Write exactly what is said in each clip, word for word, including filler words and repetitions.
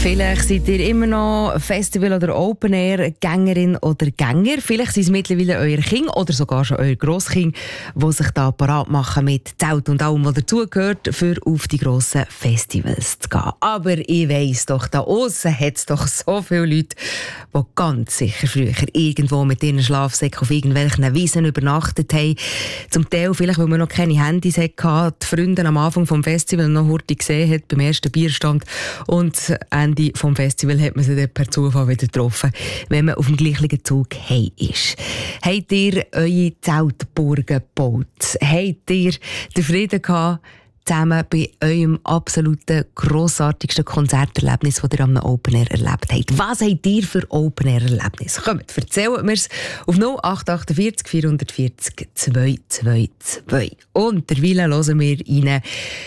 Vielleicht seid ihr immer noch Festival- oder Open-Air-Gängerin oder Gänger. Vielleicht sind es mittlerweile euer Kind oder sogar schon euer Grosskind, die sich da parat machen mit Zelt und allem, was dazugehört, für auf die grossen Festivals zu gehen. Aber ich weiss doch, da aussen hat es doch so viele Leute, die ganz sicher früher irgendwo mit ihren Schlafsäcken auf irgendwelchen Wiesen übernachtet haben. Zum Teil vielleicht, weil man noch keine Handys hatte, die Freunde am Anfang vom Festival noch hurtig gesehen hat, beim ersten Bierstand. Und Ende vom Festival hat man sie dann per Zufall wieder getroffen, wenn man auf dem gleichen Zug heim ist. Habt ihr eure Zeltburgen gebaut? Habt ihr den Frieden gehabt, zusammen bei eurem absoluten grossartigsten Konzerterlebnis, das ihr am Open Air erlebt habt? Was habt ihr für Open Air Erlebnis? Kommt, erzählt mir's auf null acht acht vier vier vier null zwei zwei zwei. Und derweil hören wir rein,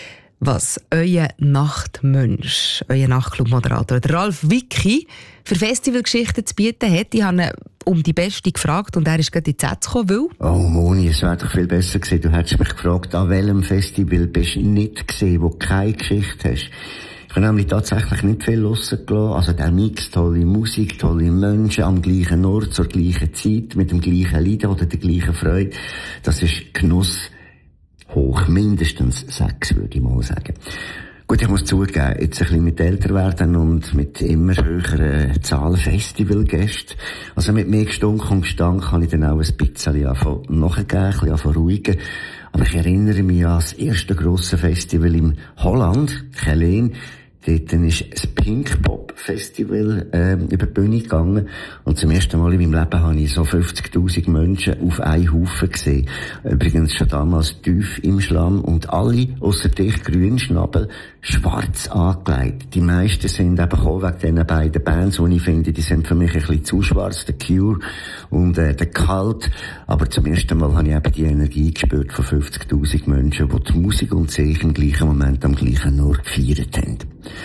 was euer Nachtmensch, euer Nachtclub-Moderator, der Ralf Wicki, für Festivalgeschichten zu bieten hat. Ich habe ihn um die Beste gefragt und er ist gerade in die Zetz gekommen, weil... Oh Moni, es wäre doch viel besser gewesen. Du hättest mich gefragt, an welchem Festival bist du nicht gesehen, wo du keine Geschichte hast. Ich habe nämlich tatsächlich nicht viel rausgelassen. Also der Mix, tolle Musik, tolle Menschen, am gleichen Ort, zur gleichen Zeit, mit dem gleichen Leiden oder der gleichen Freude. Das ist Genuss hoch, mindestens sechs, würde ich mal sagen. Gut, ich muss zugeben, jetzt ein bisschen mit älter werden und mit immer höheren Zahlen Festivalgäste. Also mit mehr Gestunk und Gestank kann ich dann auch ein bisschen nachgeben, ein bisschen ruhigen. Aber ich erinnere mich an das erste grosse Festival in Holland, Geleen. Dort ist das Pink Pop Festival äh, über die Bühne gegangen. Und zum ersten Mal in meinem Leben habe ich so fünfzigtausend Menschen auf einen Haufen gesehen. Übrigens schon damals tief im Schlamm. Und alle, ausser dich, grün Schnabel, schwarz angelegt. Die meisten sind eben gekommen wegen diesen beiden Bands, die ich finde, die sind für mich ein bisschen zu schwarz. Der Cure und äh, der Cult. Aber zum ersten Mal habe ich eben die Energie gespürt von fünfzigtausend Menschen, die die Musik und sich im gleichen Moment am gleichen Ort gefeiert haben.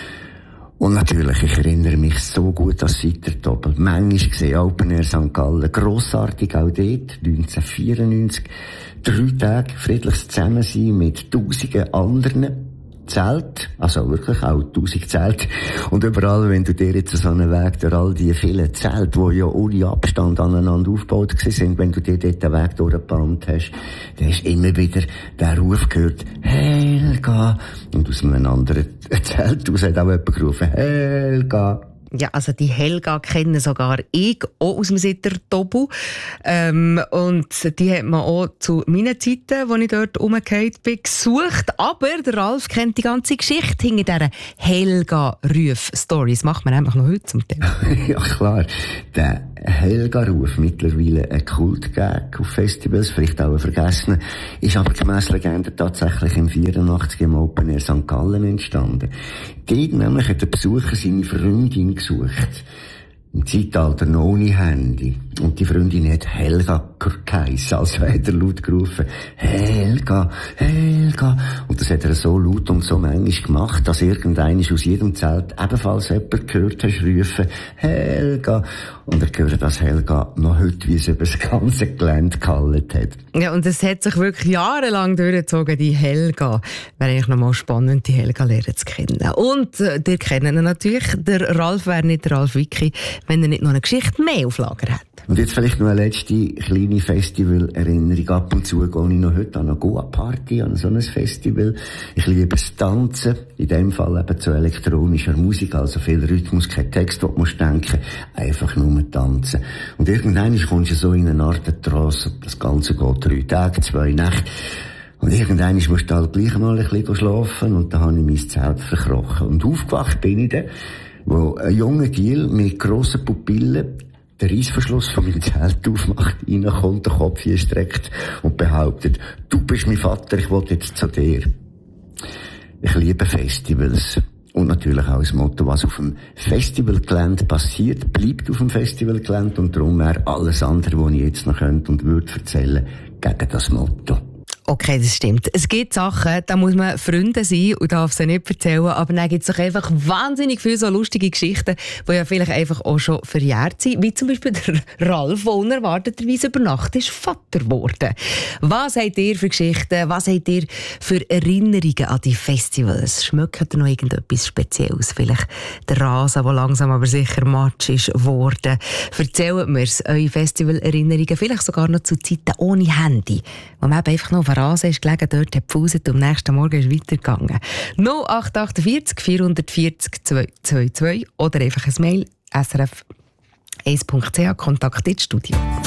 Und natürlich, ich erinnere mich so gut an Seitertoppen. Manchmal gesehen, Open Air Sankt Gallen, grossartig auch dort, neunzehnhundertvierundneunzig. Drei Tage friedliches Zusammensein mit tausenden anderen Zelt, also wirklich auch tausend Zelte. Und überall, wenn du dir jetzt so einen Weg durch all die vielen Zelte, die ja ohne Abstand aneinander aufgebaut sind, wenn du dir dort den Weg durchgebahnt hast, dann hast du immer wieder den Ruf gehört, Helga. Und aus einem anderen Zelt aus hat auch jemand gerufen, Helga. Ja, also die Helga kennen sogar ich, auch aus dem Sitter-Tobu. Ähm, und die hat man auch zu meinen Zeiten, als ich dort rumgefallen bin, gesucht. Aber der Ralf kennt die ganze Geschichte hinter dieser Helga-Ruf-Story. Das macht man einfach noch heute zum Thema. Ja, klar. Der Helga-Ruf, mittlerweile ein Kultgag auf Festivals, vielleicht auch ein vergessener, ist aber gemäss Legende tatsächlich im vierundachtzig im Open Air Sankt Gallen entstanden. Dort nämlich hat der Besucher seine Freundin gesucht. Im Zeitalter noch ohne Handy. Und die Freundin hat Helga geheissen, also hat er laut gerufen, Helga, Helga. Und das hat er so laut und so manchmal gemacht, dass irgendeiner aus jedem Zelt ebenfalls jemand gehört hat rufen, Helga. Und er hört das Helga noch heute, wie es über das ganze Gelände gehalten hat. Ja, und es hat sich wirklich jahrelang durchgezogen, die Helga. Wäre eigentlich nochmal spannend, die Helga lernen zu kennen. Und äh, ihr kennt ihn natürlich, der Ralf wäre nicht der Ralf Wicki, wenn er nicht noch eine Geschichte mehr auf Lager hat. Und jetzt vielleicht noch eine letzte kleine Festival-Erinnerung. Ab und zu gehe ich noch heute an eine Goa-Party, an so ein Festival. Ich liebe das Tanzen. In dem Fall eben zu elektronischer Musik, also viel Rhythmus, kein Text, den du musst denken, einfach nur tanzen. Und irgendwann kommst du so in eine Art Trance. Das Ganze geht drei Tage, zwei Nächte. Und irgendwann musst du halt gleich mal ein bisschen schlafen. Und dann habe ich mein Zelt verkrochen. Und aufgewacht bin ich dann, wo ein junger Giel mit grossen Pupillen den Reissverschluss von meinem Zelt aufmacht, reinkommt, den Kopf hier streckt und behauptet, du bist mein Vater, ich will jetzt zu dir. Ich liebe Festivals. Und natürlich auch das Motto, was auf dem Festivalgelände passiert, bleibt auf dem Festivalgelände und darum wäre alles andere, was ich jetzt noch könnte und würde erzählen, gegen das Motto. Okay, das stimmt. Es gibt Sachen, da muss man Freunde sein und darf sie nicht erzählen, aber dann gibt es doch einfach wahnsinnig viele so lustige Geschichten, die ja vielleicht einfach auch schon verjährt sind, wie zum Beispiel der Ralf, der unerwarteterweise über Nacht ist Vater geworden. Was habt ihr für Geschichten, was habt ihr für Erinnerungen an die Festivals? Schmeckt ihr noch irgendetwas Spezielles? Vielleicht der Rasen, der langsam aber sicher matsch ist geworden. Erzählt mir es, eure Festival-Erinnerungen, vielleicht sogar noch zu Zeiten ohne Handy, wo man einfach noch auf den Rasen ist gelegen, dort hat gepfuset und am nächsten Morgen ist weitergegangen. null acht acht vier vier vier zwei zwei zwei oder einfach ein Mail s r f eins punkt c h, Kontakt ins Studio.